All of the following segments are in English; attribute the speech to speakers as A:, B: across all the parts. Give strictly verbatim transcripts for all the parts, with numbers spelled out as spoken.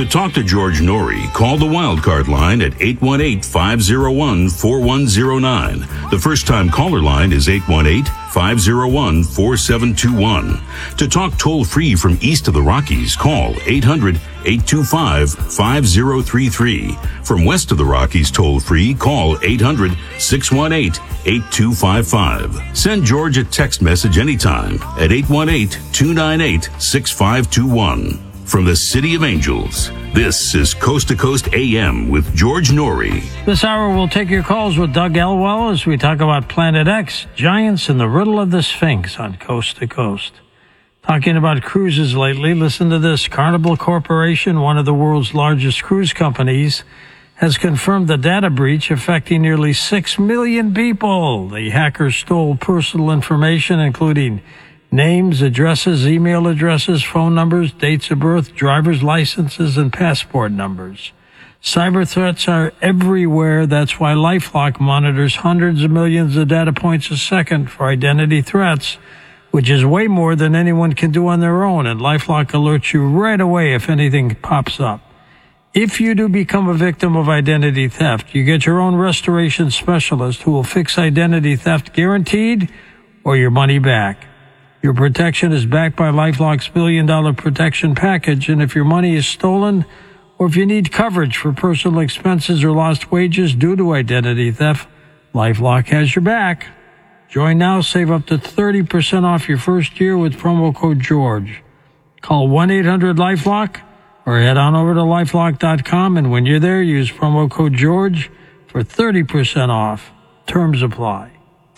A: talk to George Norrie, call the Wildcard line at eight one eight, five oh one, four one oh nine. The first-time caller line is eight one eight, five oh one, four seven two one. To talk toll-free from east of the Rockies, call eight hundred, eight two five, five oh three three. From west of the Rockies toll-free, call eight hundred, six one eight, eight two five five. Send George a text message anytime at eight one eight, two nine eight, six five two one. From the City of Angels, this is Coast to Coast A M with George Norrie.
B: This hour we'll take your calls with Doug Elwell as we talk about Planet X, giants, and the riddle of the Sphinx on Coast to Coast. Talking about cruises lately, listen to this. Carnival Corporation, one of the world's largest cruise companies, has confirmed the data breach affecting nearly six million people. The hackers stole personal information, including names, addresses, email addresses, phone numbers, dates of birth, driver's licenses, and passport numbers. Cyber threats are everywhere. That's why LifeLock monitors hundreds of millions of data points a second for identity threats, which is way more than anyone can do on their own, and LifeLock alerts you right away if anything pops up. If you do become a victim of identity theft, you get your own restoration specialist who will fix identity theft guaranteed or your money back. Your protection is backed by LifeLock's billion dollar protection package, and if your money is stolen or if you need coverage for personal expenses or lost wages due to identity theft, LifeLock has your back. Join now, save up to thirty percent off your first year with promo code George. Call one eight hundred LifeLock or head on over to lifelock dot com, and when you're there, use promo code George for thirty percent off. Terms apply.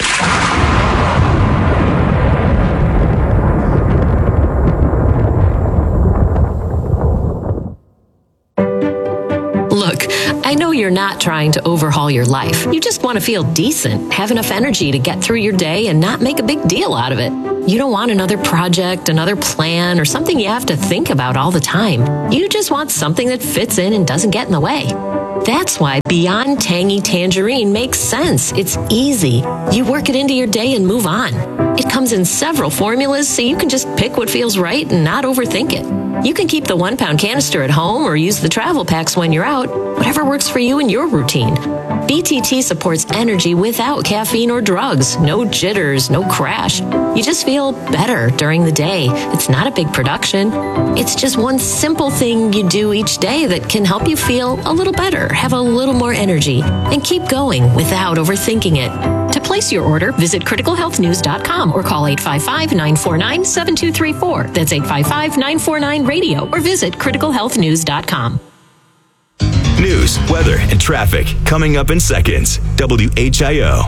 C: Look, I know you're not trying to overhaul your life. You just want to feel decent, have enough energy to get through your day and not make a big deal out of it. You don't want another project, another plan, or something you have to think about all the time. You just want something that fits in and doesn't get in the way. That's why Beyond Tangy Tangerine makes sense. It's easy. You work it into your day and move on. It comes in several formulas, so you can just pick what feels right and not overthink it. You can keep the one-pound canister at home or use the travel packs when you're out, whatever works for you and your routine. B T T supports energy without caffeine or drugs. No jitters, no crash. You just feel better during the day. It's not a big production. It's just one simple thing you do each day that can help you feel a little better, have a little more energy, and keep going without overthinking it. To place your order, visit critical health news dot com or call eight five five, nine four nine, seven two three four. That's eight five five, nine four nine, radio or visit critical health news dot com.
D: News, weather, and traffic coming up in seconds. W H I O.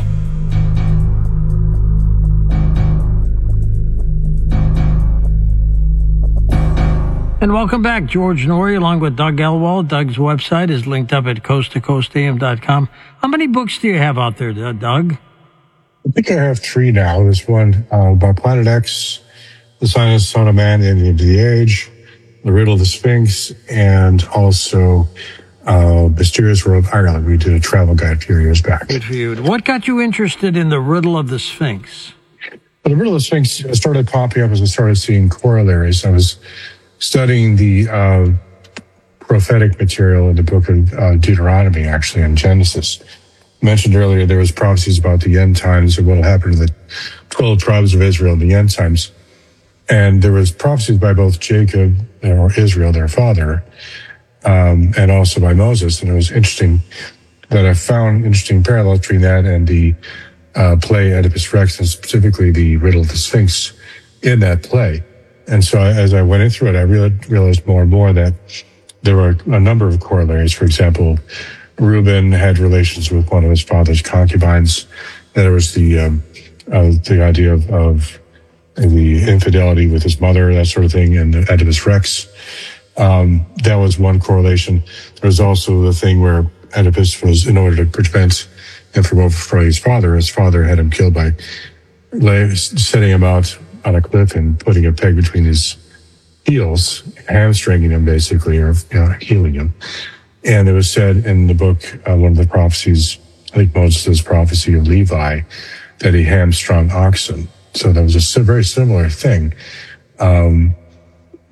B: And welcome back. George Norrie along with Doug Elwell. Doug's website is linked up at coast to coast a m dot com. How many books do you have out there, Doug?
E: I think I have three now. There's one uh, about Planet X, The Silent Son of Man, and the End of the Age, The Riddle of the Sphinx, and also uh, Mysterious World of Ireland. We did a travel guide a few years back.
B: Good for you. What got you interested in The Riddle of the Sphinx?
E: Well, The Riddle of the Sphinx started popping up as I started seeing corollaries. I was studying the uh, prophetic material in the book of uh, Deuteronomy, actually, in Genesis. Mentioned earlier, there was prophecies about the end times and what will happen to the twelve tribes of Israel in the end times. And there was prophecies by both Jacob, or Israel, their father, um, and also by Moses. And it was interesting that I found interesting parallels between that and the uh, play Oedipus Rex, and specifically the Riddle of the Sphinx in that play. And so I, as I went in through it, I really realized more and more that there were a number of corollaries. For example, Reuben had relations with one of his father's concubines. There was the um, uh, the idea of, of the infidelity with his mother, that sort of thing, and the Oedipus Rex. Um, that was one correlation. There was also the thing where Oedipus was, in order to prevent him from overthrowing his father, his father had him killed by lay, setting him out on a cliff and putting a peg between his heels, hamstringing him basically, or you know, healing him. And it was said in the book, uh, one of the prophecies, I think Moses' prophecy of Levi, that he hamstrung oxen. So that was a very similar thing. Um,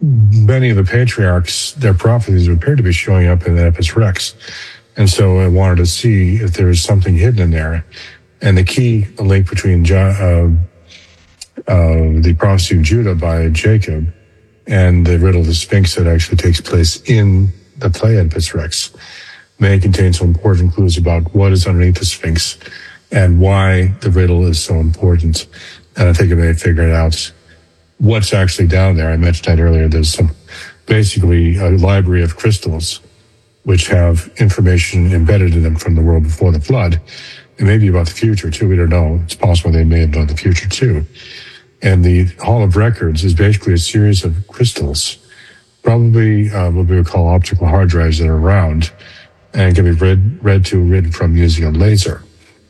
E: many of the patriarchs, their prophecies appear to be showing up in the Oedipus Rex. And so I wanted to see if there was something hidden in there. And the key link between uh, uh, the prophecy of Judah by Jacob and the riddle of the Sphinx that actually takes place in the play Oedipus Rex may contain some important clues about what is underneath the Sphinx and why the riddle is so important. And I think I may figure it out what's actually down there. I mentioned that earlier. There's some, basically a library of crystals which have information embedded in them from the world before the flood, and maybe about the future too. We don't know. It's possible they may have known the future too. And the Hall of Records is basically a series of crystals, probably uh, what we would call optical hard drives that are round and can be read, read to, read from using a laser.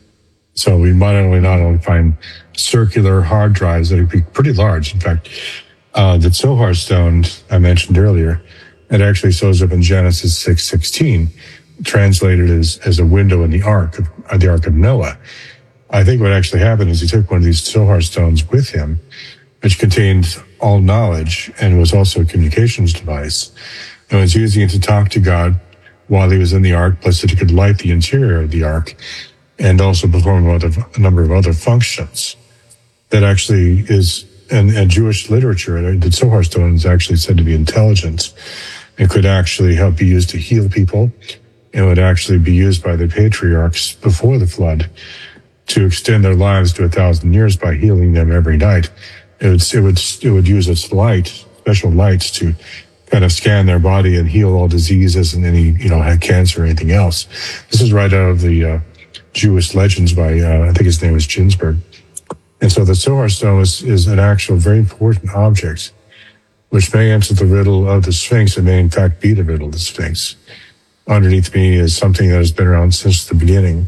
E: So we might only not only find circular hard drives that would be pretty large. In fact, uh, the Zohar stone I mentioned earlier, it actually shows up in Genesis six sixteen, translated as, as a window in the ark of uh, the Ark of Noah. I think what actually happened is he took one of these Zohar stones with him, which contained all knowledge and was also a communications device, and was using it to talk to God while he was in the ark, plus that he could light the interior of the ark and also perform other, a number of other functions. That actually is, and, and Jewish literature, the Zohar stone is actually said to be intelligent. It could actually help be used to heal people. It would actually be used by the patriarchs before the flood to extend their lives to a thousand years by healing them every night. It would, it would, it would use its light, special lights, to kind of scan their body and heal all diseases and any, you know, had cancer or anything else. This is right out of the uh, Jewish legends by, uh, I think his name was Ginsburg. And so the Zohar stone is, is an actual very important object, which may answer the riddle of the Sphinx and may in fact be the riddle of the Sphinx. Underneath me is something that has been around since the beginning.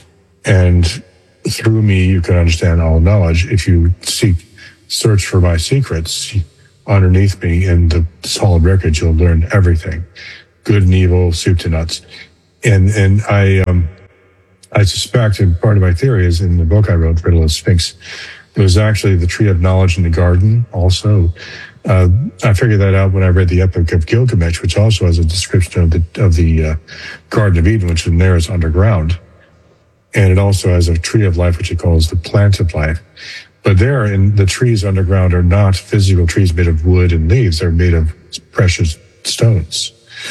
E: And through me, you can understand all knowledge. If you seek, search for my secrets underneath me in the solid records, you'll learn everything. Good and evil, soup to nuts. And, and I, um, I suspect, and part of my theory is in the book I wrote, Riddle of Sphinx, it was actually the tree of knowledge in the garden also. Uh, I figured that out when I read the Epic of Gilgamesh, which also has a description of the of the uh, Garden of Eden, which in there is underground. And it also has a tree of life, which it calls the plant of life. But there, in the trees underground are not physical trees made of wood and leaves. They're made of precious stones.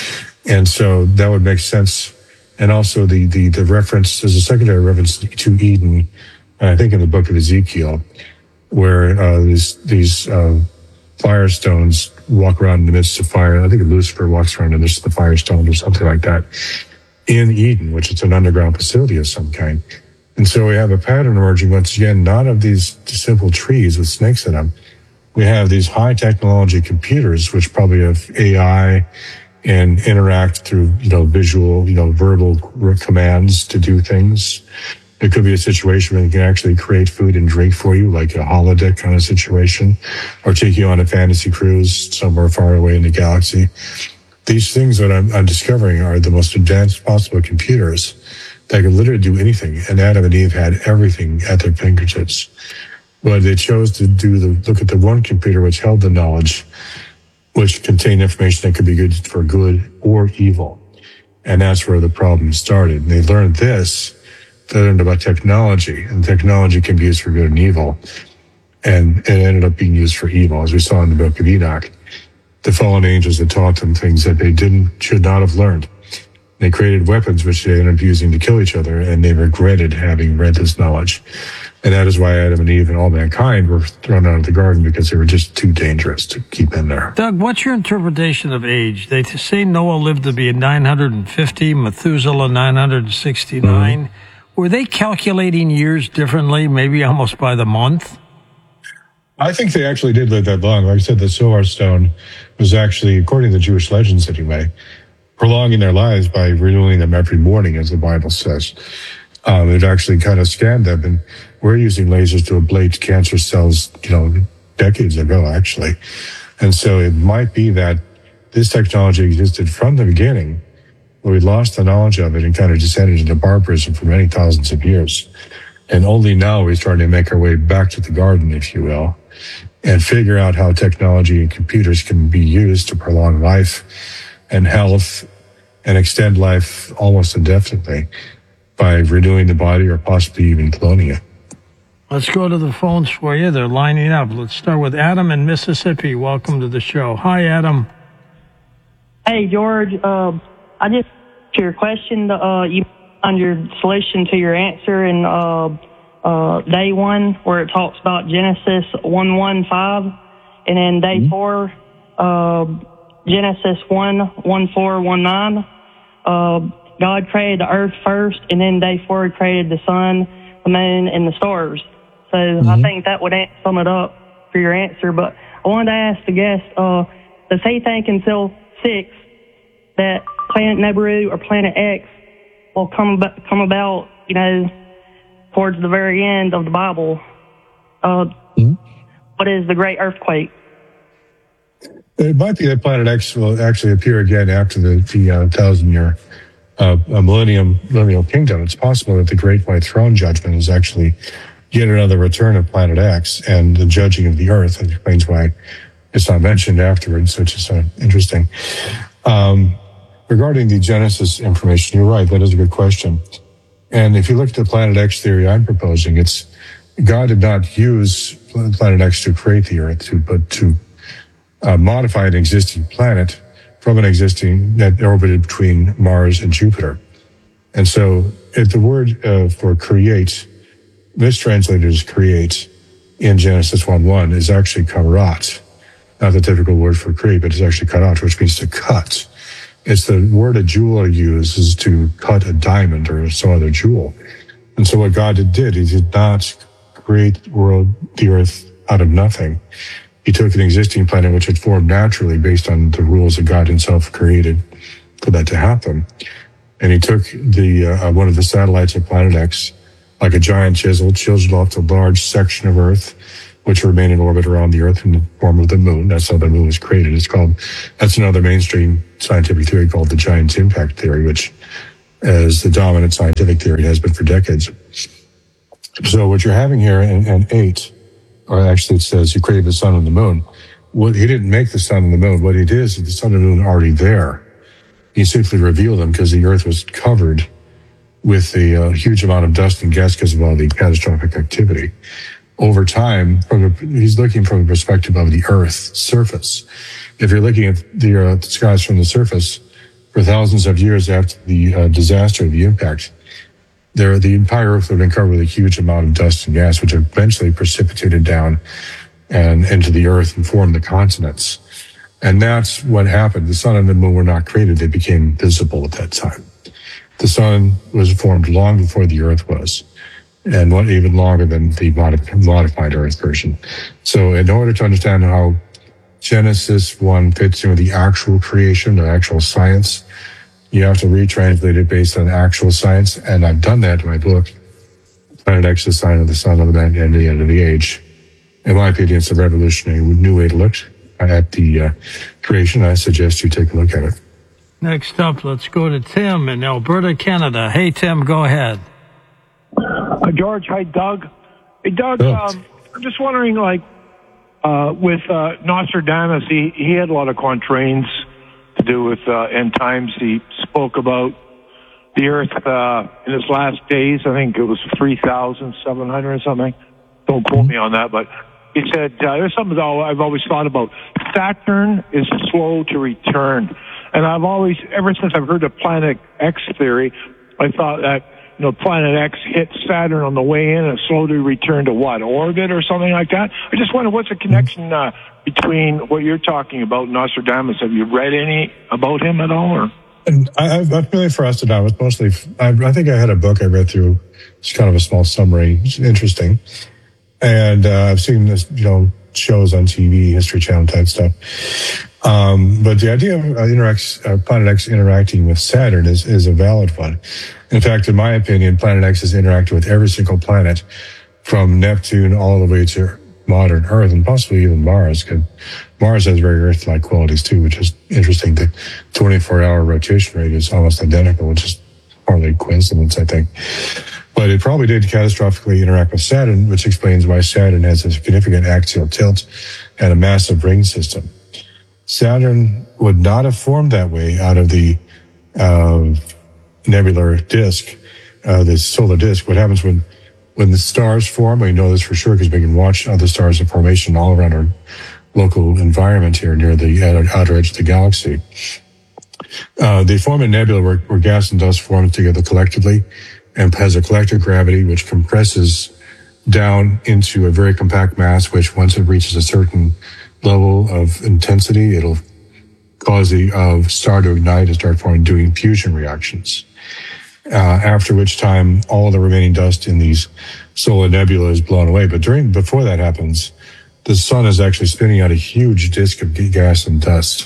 E: And so that would make sense. And also the, the, the reference, there's a secondary reference to Eden, I think in the book of Ezekiel, where uh, these, these uh, fire stones walk around in the midst of fire. I think Lucifer walks around in the midst of the fire stones or something like that in Eden, which is an underground facility of some kind. And so we have a pattern emerging, once again, not of these simple trees with snakes in them. We have these high technology computers, which probably have A I and interact through, you know, visual, you know, verbal commands to do things. It could be a situation where they can actually create food and drink for you, like a holodeck kind of situation, or take you on a fantasy cruise somewhere far away in the galaxy. These things that I'm, I'm discovering are the most advanced possible computers that can literally do anything. And Adam and Eve had everything at their fingertips. But they chose to do the look at the one computer which held the knowledge, which contained information that could be good for good or evil. And that's where the problem started. And they learned this. They learned about technology, and technology can be used for good and evil. And it ended up being used for evil, as we saw in the book of Enoch. The fallen angels had taught them things that they didn't, should not have learned. They created weapons which they ended up using to kill each other, and they regretted having read this knowledge. And that is why Adam and Eve and all mankind were thrown out of the garden, because they were just too dangerous to keep in there.
B: Doug, what's your interpretation of age? They say Noah lived to be nine hundred fifty, Methuselah nine hundred sixty-nine. Mm-hmm. Were they calculating years differently, maybe almost by the month?
E: I think they actually did live that long. Like I said, the Zohar stone was actually, according to the Jewish legends anyway, prolonging their lives by renewing them every morning, as the Bible says. Um, it actually kind of scanned them, and we're using lasers to ablate cancer cells, you know, decades ago, actually. And so it might be that this technology existed from the beginning, but we lost the knowledge of it and kind of descended into barbarism for many thousands of years. And only now we're starting to make our way back to the garden, if you will. and figure out how technology and computers can be used to prolong life and health and extend life almost indefinitely by renewing the body or possibly even cloning it.
B: Let's go to the phones for you. They're lining up. Let's start with Adam in Mississippi. Welcome to the show. Hi, Adam.
F: Hey, George. Uh, I just to your question. Uh, you found your solution to your answer in uh, uh, day one, where it talks about Genesis one one five, and then day mm-hmm. four, uh, Genesis one one four one nine. Uh, God created the earth first, and then day four He created the sun, the moon, and the stars. So mm-hmm. I think that would sum it up for your answer. But I wanted to ask the guest, uh, does he think until six that Planet Nibiru or Planet X will come about, come about, you know, towards the very end of the Bible? Uh, mm-hmm. What is the Great Earthquake?
E: It might be that Planet X will actually appear again after the, the uh, thousand-year uh, millennium millennial kingdom. It's possible that the Great White Throne Judgment is actually yet another return of Planet X and the judging of the Earth. That explains why it's not mentioned afterwards, which is uh, interesting. Um, regarding the Genesis information, you're right. That is a good question. And if you look at the Planet X theory I'm proposing, it's God did not use Planet X to create the Earth, to, but to uh, modify an existing planet from an existing that orbited between Mars and Jupiter. And so if the word uh, for create, mistranslated as create in Genesis one one, is actually karat. Not the typical word for create, but it's actually karat, which means to cut. It's the word a jeweler uses to cut a diamond or some other jewel. And so what God did, He did not create the world, the Earth, out of nothing. He took an existing planet which had formed naturally based on the rules that God Himself created for that to happen. And He took the uh, one of the satellites of Planet X, like a giant chisel, chiseled off a large section of Earth, which remain in orbit around the Earth in the form of the moon. That's how the moon was created. It's called, that's another mainstream scientific theory called the giant impact theory, which is the dominant scientific theory, it has been for decades. So what you're having here in, in eight, or actually it says He created the sun and the moon. What He didn't make the sun and the moon. What He did is the sun and the moon are already there. He simply revealed them because the Earth was covered with a uh, huge amount of dust and gas because of all the catastrophic activity. Over time, from a, he's looking from the perspective of the Earth's surface. If you're looking at the, uh, the skies from the surface, for thousands of years after the uh, disaster, the impact, there the entire Earth would have been covered with a huge amount of dust and gas, which eventually precipitated down and into the Earth and formed the continents. And that's what happened. The sun and the moon were not created; they became visible at that time. The sun was formed long before the Earth was, and what even longer than the modified Earth version. So in order to understand how Genesis one fits in with the actual creation, the actual science, you have to retranslate it based on actual science. And I've done that in my book, Planet X, the Sign of the Sun of the Man and the End of the Age. In my opinion, it's a revolutionary new way to look at the uh, creation. I suggest you take a look at it.
B: Next up, let's go to Tim in Alberta, Canada. Hey, Tim, go ahead.
G: Uh, George, hi, Doug. Hey, Doug,
E: oh.
G: um, I'm just wondering, like, uh, with uh, Nostradamus, he, he had a lot of quatrains to do with uh, end times. He spoke about the earth uh, in its last days. I think it was three thousand seven hundred or something. Don't quote me on that, but he said, uh, there's something that I've always thought about. Saturn is slow to return. And I've always, ever since I've heard of Planet X theory, I thought that, you know, Planet X hit Saturn on the way in and slowly returned to what, orbit or something like that? I just wonder what's the connection uh, between what you're talking about, Nostradamus. Have you read any about him at all? Or?
E: And I, I'm familiar for Nostradamus. Mostly, I, I think I had a book I read through. It's kind of a small summary. It's interesting. And uh, I've seen this, you know, shows on T V, History Channel type stuff. Um, but the idea of uh, Interact, uh, Planet X interacting with Saturn is, is a valid one. In fact, in my opinion, Planet X has interacted with every single planet from Neptune all the way to modern Earth and possibly even Mars, because Mars has very Earth-like qualities too, which is interesting. The twenty-four hour rotation rate is almost identical, which is partly coincidence, I think. But it probably did catastrophically interact with Saturn, which explains why Saturn has a significant axial tilt and a massive ring system. Saturn would not have formed that way out of the uh, nebular disk, uh, the solar disk. What happens when, when the stars form, we know this for sure because we can watch other stars in formation all around our local environment here near the outer edge of the galaxy. Uh, they form a nebula where, where gas and dust form together collectively and has a collective gravity which compresses down into a very compact mass, which once it reaches a certain level of intensity, it'll cause the uh, star to ignite and start forming, doing fusion reactions. Uh, after which time, all the remaining dust in these solar nebula is blown away. But during before that happens, the sun is actually spinning out a huge disk of gas and dust.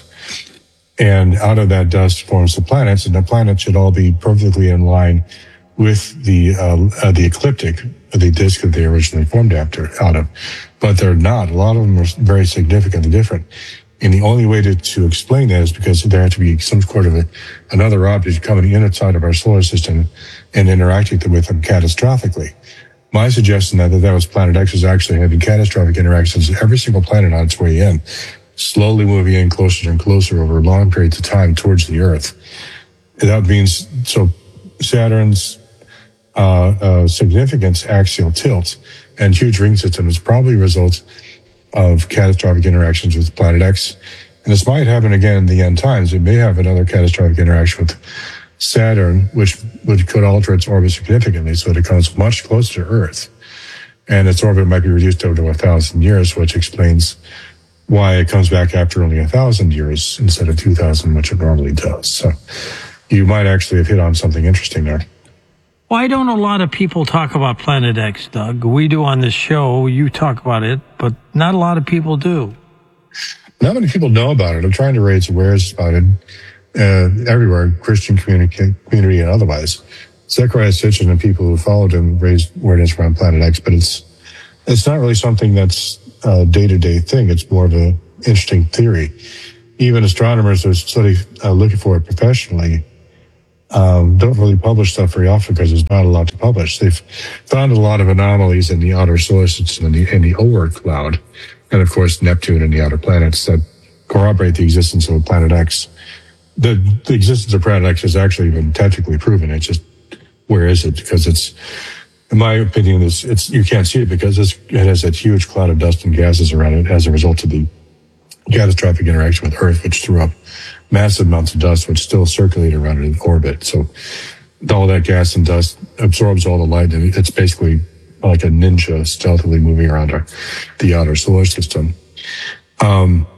E: And out of that dust forms the planets, and the planets should all be perfectly in line with the uh, uh, the ecliptic, the disk that they originally formed after out of. But they're not. A lot of them are very significantly different. And the only way to, to explain that is because there has to be some sort of a, another object coming in outside of our solar system and interacting with them catastrophically. My suggestion that that was Planet X is actually having catastrophic interactions with every single planet on its way in, slowly moving in closer and closer over long periods of time towards the Earth. And that means, so Saturn's uh, uh, significant axial tilt and huge ring system is probably a result of catastrophic interactions with Planet X. And this might happen again in the end times. It may have another catastrophic interaction with Saturn, which, which could alter its orbit significantly so that it comes much closer to Earth. And its orbit might be reduced over to a thousand years, which explains why it comes back after only a thousand years instead of two thousand, which it normally does. So you might actually have hit on something interesting there.
B: Why don't a lot of people talk about Planet X, Doug? We do on this show. You talk about it, but not a lot of people do.
E: Not many people know about it. I'm trying to raise awareness about it uh, everywhere, Christian community, community and otherwise. Zecharia Sitchin and people who followed him raised awareness around Planet X, but it's it's not really something that's a day-to-day thing. It's more of an interesting theory. Even astronomers who study uh, looking for it professionally Um, don't really publish stuff very often because there's not a lot to publish. They've found a lot of anomalies in the outer solar system and the, in the Oort cloud, and of course Neptune and the outer planets that corroborate the existence of Planet X. The, the existence of Planet X has actually been technically proven. It's just, where is it? Because it's, in my opinion, it's, it's you can't see it because it's, it has that huge cloud of dust and gases around it as a result of the catastrophic interaction with Earth, which threw up massive amounts of dust which still circulate around it in orbit. So all that gas and dust absorbs all the light, and it's basically like a ninja stealthily moving around our, the outer solar system. Um,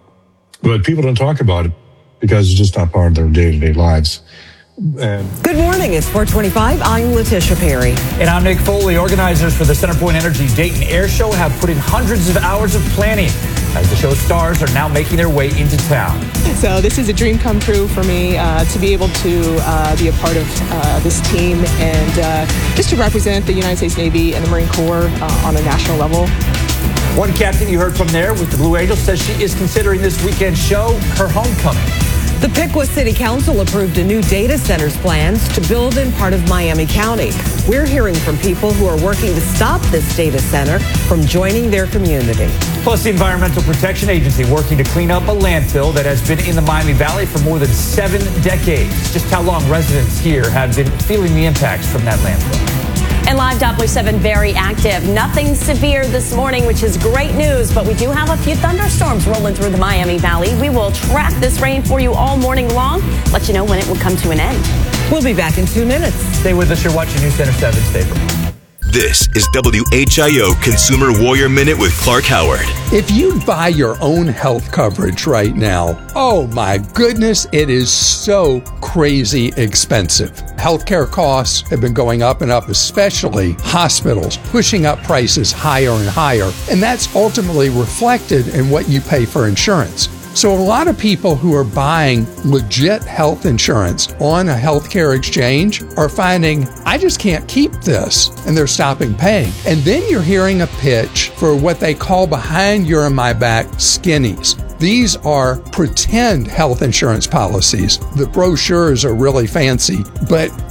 E: but people don't talk about it because it's just not part of their day-to-day lives. And
H: good morning. It's four twenty-five. I'm Letitia Perry.
I: And I'm Nick Foley. Organizers for the Centerpoint Energy Dayton Air Show have put in hundreds of hours of planning as the show's stars are now making their way into town.
J: So this is a dream come true for me uh, to be able to uh, be a part of uh, this team and uh, just to represent the United States Navy and the Marine Corps uh, on a national level.
I: One captain you heard from there with the Blue Angels says she is considering this weekend show her homecoming.
H: The Piqua City Council approved a new data center's plans to build in part of Miami County. We're hearing from people who are working to stop this data center from joining their community.
I: Plus, the Environmental Protection Agency working to clean up a landfill that has been in the Miami Valley for more than seven decades. Just how long residents here have been feeling the impacts from that landfill.
K: And Live Doppler seven very active. Nothing severe this morning, which is great news, but we do have a few thunderstorms rolling through the Miami Valley. We will track this rain for you all morning long, let you know when it will come to an end.
H: We'll be back in two minutes.
I: Stay with us. You're watching News Center seven. Stay for me.
D: This is W H I O Consumer Warrior Minute with Clark Howard.
L: If you buy your own health coverage right now, oh my goodness, it is so crazy expensive. Healthcare costs have been going up and up, especially hospitals, pushing up prices higher and higher. And that's ultimately reflected in what you pay for insurance. So a lot of people who are buying legit health insurance on a healthcare exchange are finding, I just can't keep this, and they're stopping paying. And then you're hearing a pitch for what they call behind your and my back skinnies. These are pretend health insurance policies. The brochures are really fancy, but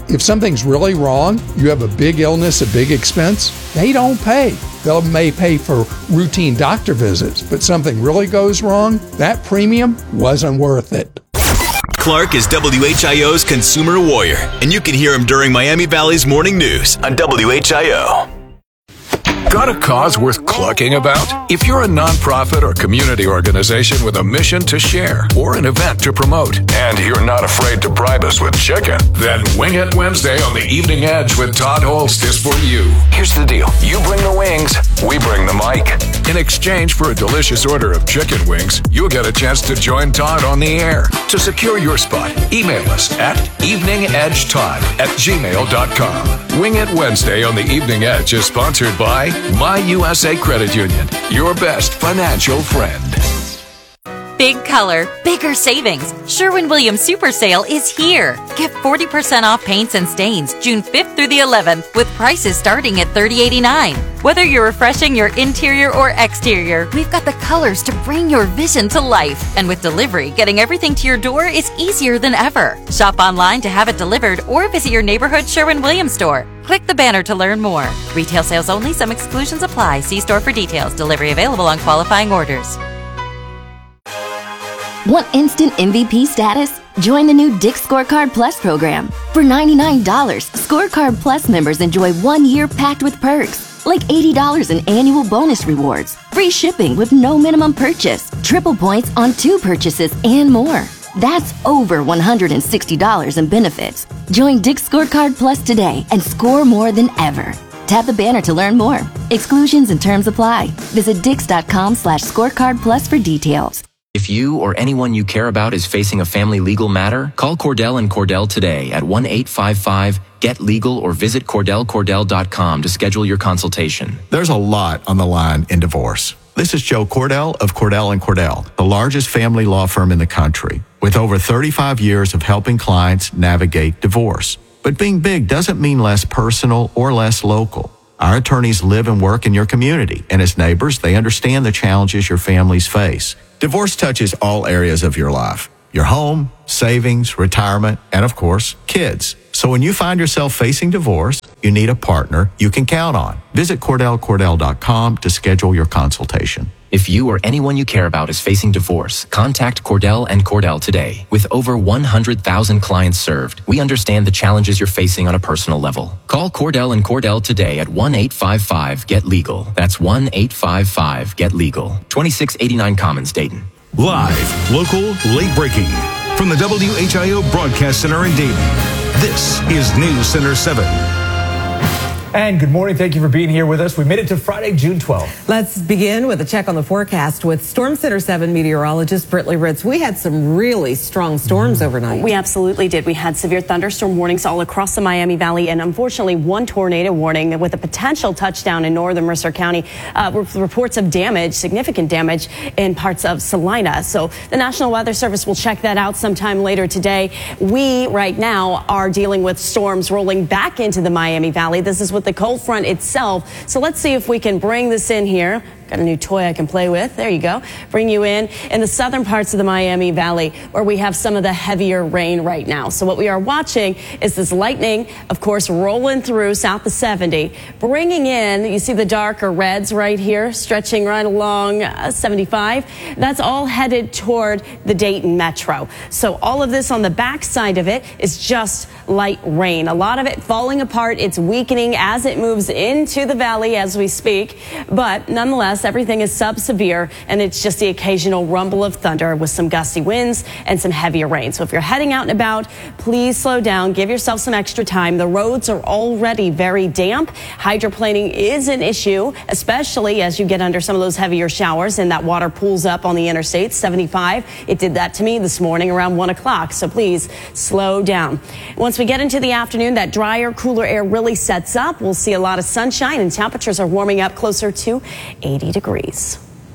L: If something's really wrong, you have a big illness, a big expense, they don't pay. They may pay for routine doctor visits, but something really goes wrong, that premium wasn't worth it.
D: Clark is W H I O's consumer warrior, and you can hear him during Miami Valley's morning news on W H I O.
M: Got a cause worth clucking about? If you're a nonprofit or community organization with a mission to share or an event to promote, and you're not afraid to bribe us with chicken, then Wing It Wednesday on the Evening Edge with Todd Holst is for you. Here's the deal. You bring the wings, we bring the mic. In exchange for a delicious order of chicken wings, you'll get a chance to join Todd on the air. To secure your spot, email us at eveningedgetodd at gmail dot com. Wing It Wednesday on the Evening Edge is sponsored by My U S A Credit Union, your best financial friend.
N: Big color, bigger savings. Sherwin-Williams Super Sale is here. Get forty percent off paints and stains June fifth through the eleventh with prices starting at thirty eighty-nine. Whether you're refreshing your interior or exterior, we've got the colors to bring your vision to life. And with delivery, getting everything to your door is easier than ever. Shop online to have it delivered or visit your neighborhood Sherwin-Williams store. Click the banner to learn more. Retail sales only. Some exclusions apply. See store for details. Delivery available on qualifying orders.
O: Want instant M V P status? Join the new Dick's Scorecard Plus program. For ninety-nine dollars, Scorecard Plus members enjoy one year packed with perks, like eighty dollars in annual bonus rewards, free shipping with no minimum purchase, triple points on two purchases, and more. That's over one hundred sixty dollars in benefits. Join Dick's Scorecard Plus today and score more than ever. Tap the banner to learn more. Exclusions and terms apply. Visit dix.com slash scorecard plus for details.
P: If you or anyone you care about is facing a family legal matter, call Cordell and Cordell today at one eight five five get legal or visit cordell cordell dot com to schedule your consultation.
Q: There's a lot on the line in divorce. This is Joe Cordell of Cordell and Cordell, the largest family law firm in the country, with over thirty-five years of helping clients navigate divorce. But being big doesn't mean less personal or less local. Our attorneys live and work in your community, and as neighbors, they understand the challenges your families face. Divorce touches all areas of your life: your home, savings, retirement, and of course, kids. So when you find yourself facing divorce, you need a partner you can count on. Visit cordell cordell dot com to schedule your consultation.
P: If you or anyone you care about is facing divorce, contact Cordell and Cordell today. With over one hundred thousand clients served, we understand the challenges you're facing on a personal level. Call Cordell and Cordell today at one eight five five get legal. That's one eight five five get legal. twenty-six eighty-nine Commons, Dayton.
A: Live, local, late breaking. From the W H I O Broadcast Center in Dayton, this is News Center seven.
I: And good morning. Thank you for being here with us. We made it to Friday, June twelfth.
H: Let's begin with a check on the forecast with Storm Center seven meteorologist Brittany Ritz. We had some really strong storms overnight.
K: We absolutely did. We had severe thunderstorm warnings all across the Miami Valley, and unfortunately one tornado warning with a potential touchdown in northern Mercer County. Uh, with reports of damage, significant damage in parts of Salina. So the National Weather Service will check that out sometime later today. We right now are dealing with storms rolling back into the Miami Valley. This is with the cold front itself. So let's see if we can bring this in here. Got a new toy I can play with. There you go. Bring you in in the southern parts of the Miami Valley where we have some of the heavier rain right now. So what we are watching is this lightning, of course, rolling through south of seventy, bringing in, you see the darker reds right here, stretching right along uh, seventy-five. That's all headed toward the Dayton Metro. So all of this on the back side of it is just light rain. A lot of it falling apart. It's weakening as it moves into the valley as we speak. But nonetheless, everything is sub-severe, and it's just the occasional rumble of thunder with some gusty winds and some heavier rain. So if you're heading out and about, please slow down. Give yourself some extra time. The roads are already very damp. Hydroplaning is an issue, especially as you get under some of those heavier showers and that water pools up on the interstate. seventy-five, it did that to me this morning around one o'clock. So please slow down. Once we get into the afternoon, that drier, cooler air really sets up. We'll see a lot of sunshine, and temperatures are warming up closer to eighty degrees.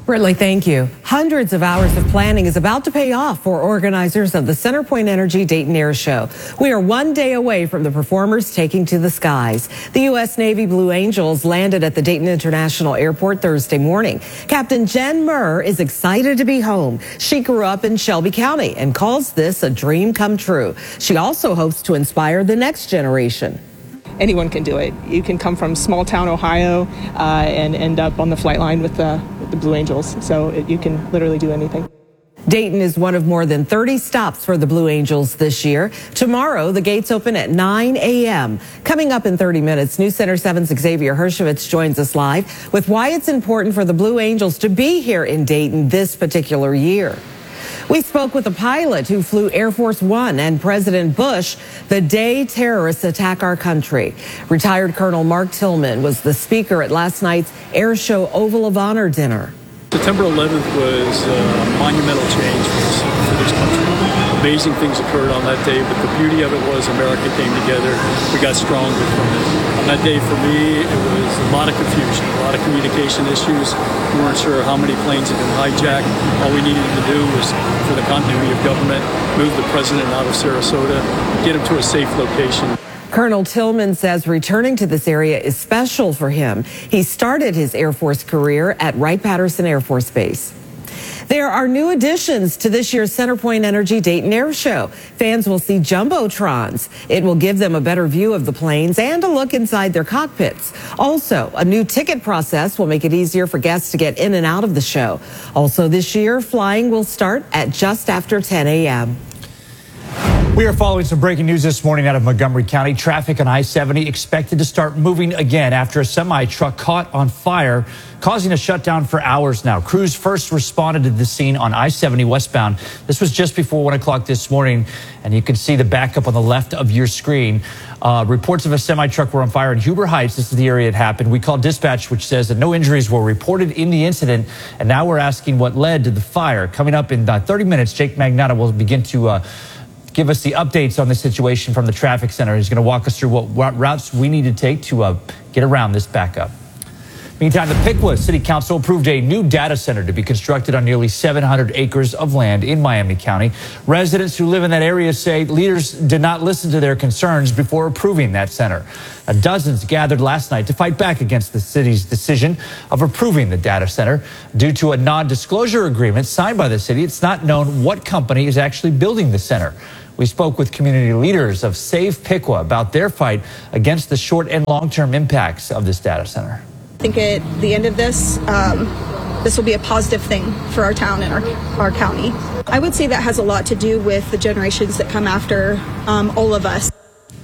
H: Britley, thank you. Hundreds of hours of planning is about to pay off for organizers of the CenterPoint Energy Dayton Air Show. We are one day away from the performers taking to the skies. The U S Navy Blue Angels landed at the Dayton International Airport Thursday morning. Captain Jen Murr is excited to be home. She grew up in Shelby County and calls this a dream come true. She also hopes to inspire the next generation.
J: Anyone can do it. You can come from small town Ohio uh, and end up on the flight line with the, with the Blue Angels. So it, you can literally do anything.
H: Dayton is one of more than thirty stops for the Blue Angels this year. Tomorrow, the gates open at nine a.m. Coming up in thirty minutes, News Center seven's Xavier Hershowitz joins us live with why it's important for the Blue Angels to be here in Dayton this particular year. We spoke with a pilot who flew Air Force One and President Bush the day terrorists attack our country. Retired Colonel Mark Tillman was the speaker at last night's Air Show Oval of Honor dinner.
R: September eleventh was a monumental change for this, for this country. Amazing things occurred on that day, but the beauty of it was America came together. We got stronger from it. On that day, for me, it was a lot of confusion, a lot of communication issues. We weren't sure how many planes had been hijacked. All we needed to do was, for the continuity of government, move the president out of Sarasota, get him to a safe location.
H: Colonel Tillman says returning to this area is special for him. He started his Air Force career at Wright-Patterson Air Force Base. There are new additions to this year's CenterPoint Energy Dayton Air Show. Fans will see jumbotrons. It will give them a better view of the planes and a look inside their cockpits. Also, a new ticket process will make it easier for guests to get in and out of the show. Also this year, flying will start at just after ten a.m.
I: We are following some breaking news this morning out of Montgomery County. Traffic on I seventy expected to start moving again after a semi-truck caught on fire, causing a shutdown for hours now. Crews first responded to the scene on I seventy westbound. This was just before one o'clock this morning, and you can see the backup on the left of your screen. Uh, reports of a semi-truck were on fire in Huber Heights. This is the area it happened. We called dispatch, which says that no injuries were reported in the incident, and now we're asking what led to the fire. Coming up in uh, thirty minutes, Jake Magnotta will begin to uh, give us the updates on the situation from the traffic center. He's going to walk us through what routes we need to take to uh, get around this backup. Meantime, the Piqua City Council approved a new data center to be constructed on nearly seven hundred acres of land in Miami County. Residents who live in that area say leaders did not listen to their concerns before approving that center. Uh, dozens gathered last night to fight back against the city's decision of approving the data center. Due to a non-disclosure agreement signed by the city, it's not known what company is actually building the center. We spoke with community leaders of Save Piqua about their fight against the short and long-term impacts of this data center.
S: I think at the end of this, um, this will be a positive thing for our town and our, our county. I would say that has a lot to do with the generations that come after um, all of us.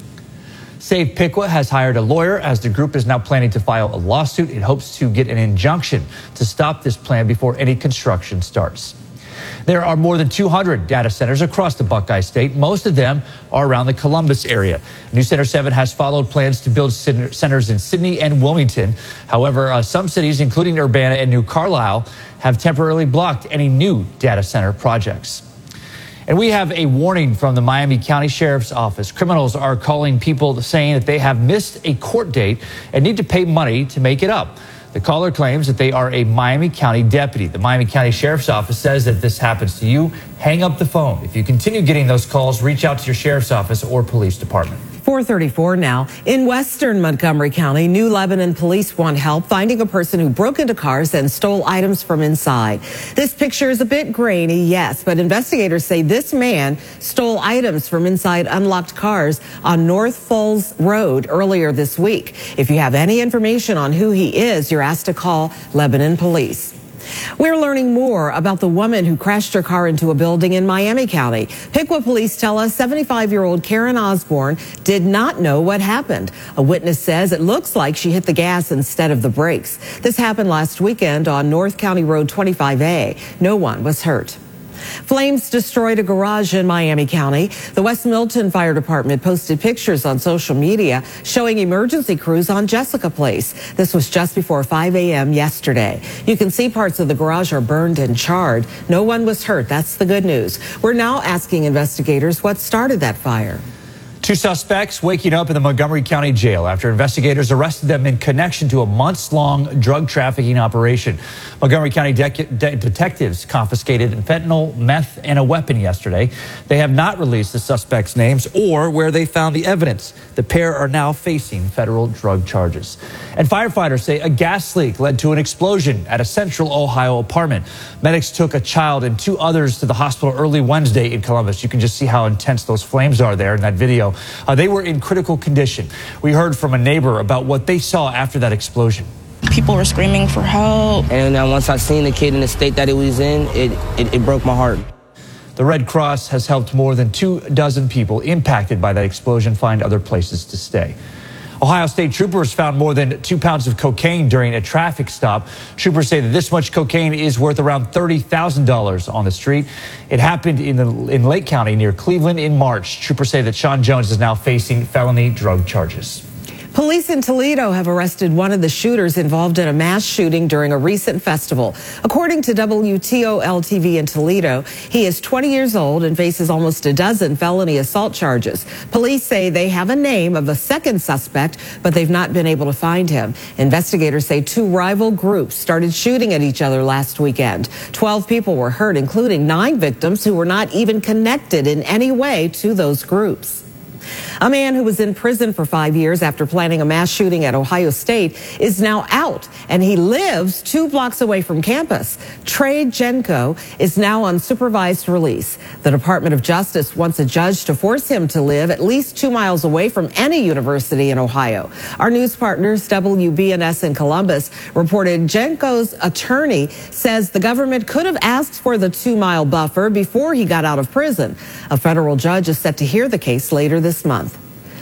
I: Save Piqua has hired a lawyer as the group is now planning to file a lawsuit. It hopes to get an injunction to stop this plan before any construction starts. There are more than two hundred data centers across the Buckeye State. Most of them are around the Columbus area. News Center seven has followed plans to build centers in Sydney and Wilmington. However, uh, some cities, including Urbana and New Carlisle, have temporarily blocked any new data center projects. And we have a warning from the Miami County Sheriff's Office. Criminals are calling people saying that they have missed a court date and need to pay money to make it up. The caller claims that they are a Miami County deputy. The Miami County Sheriff's Office says that if this happens to you, hang up the phone. If you continue getting those calls, reach out to your sheriff's office or police department.
H: four thirty-four now. In western Montgomery County, New Lebanon police want help finding a person who broke into cars and stole items from inside. This picture is a bit grainy, yes, but investigators say this man stole items from inside unlocked cars on North Falls Road earlier this week. If you have any information on who he is, you're asked to call Lebanon Police. We're learning more about the woman who crashed her car into a building in Miami County. Piqua police tell us seventy-five-year-old Karen Osborne did not know what happened. A witness says it looks like she hit the gas instead of the brakes. This happened last weekend on North County Road twenty-five A. No one was hurt. Flames destroyed a garage in Miami County. The West Milton Fire Department posted pictures on social media showing emergency crews on Jessica Place. This was just before five a.m. yesterday. You can see parts of the garage are burned and charred. No one was hurt. That's the good news. We're now asking investigators what started that fire.
I: Two suspects waking up in the Montgomery County Jail after investigators arrested them in connection to a months-long drug trafficking operation. Montgomery County de- de- detectives confiscated fentanyl, meth, and a weapon yesterday. They have not released the suspects' names or where they found the evidence. The pair are now facing federal drug charges. And firefighters say a gas leak led to an explosion at a Central Ohio apartment. Medics took a child and two others to the hospital early Wednesday in Columbus. You can just see how intense those flames are there in that video. Uh, they were in critical condition. We heard from a neighbor about what they saw after that explosion.
T: People were screaming for help.
U: And uh, once I seen the kid in the state that it was in, it, it, it broke my heart.
I: The Red Cross has helped more than two dozen people impacted by that explosion find other places to stay. Ohio State troopers found more than two pounds of cocaine during a traffic stop. Troopers say that this much cocaine is worth around thirty thousand dollars on the street. It happened in, the, in Lake County near Cleveland in March. Troopers say that Sean Jones is now facing felony drug charges.
H: Police in Toledo have arrested one of the shooters involved in a mass shooting during a recent festival. According to W T O L T V in Toledo, he is twenty years old and faces almost a dozen felony assault charges. Police say they have a name of a second suspect, but they've not been able to find him. Investigators say two rival groups started shooting at each other last weekend. Twelve people were hurt, including nine victims who were not even connected in any way to those groups. A man who was in prison for five years after planning a mass shooting at Ohio State is now out, and he lives two blocks away from campus. Trey Jenko is now on supervised release. The Department of Justice wants a judge to force him to live at least two miles away from any university in Ohio. Our news partners, W B N S in Columbus, reported Jenko's attorney says the government could have asked for the two-mile buffer before he got out of prison. A federal judge is set to hear the case later this month.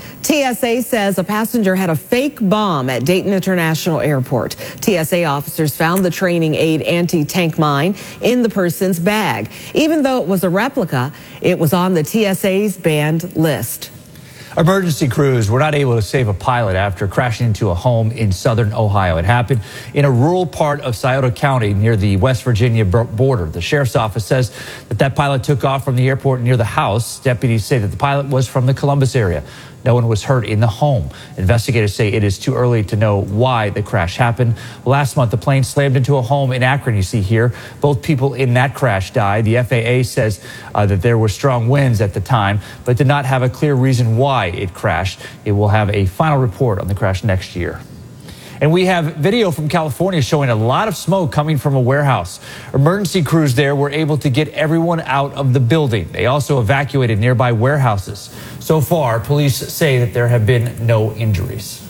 H: T S A says a passenger had a fake bomb at Dayton International Airport. T S A officers found the training aid anti-tank mine in the person's bag. Even though it was a replica, it was on the T S A's banned list.
I: Emergency crews were not able to save a pilot after crashing into a home in southern Ohio. It happened in a rural part of Scioto County near the West Virginia border. The sheriff's office says that that pilot took off from the airport near the house. Deputies say that the pilot was from the Columbus area. No one was hurt in the home. Investigators say it is too early to know why the crash happened. Last month, the plane slammed into a home in Akron, you see here. Both people in that crash died. The F A A says uh, that there were strong winds at the time, but did not have a clear reason why it crashed. It will have a final report on the crash next year. And we have video from California showing a lot of smoke coming from a warehouse. Emergency crews there were able to get everyone out of the building. They also evacuated nearby warehouses. So far, police say that there have been no injuries.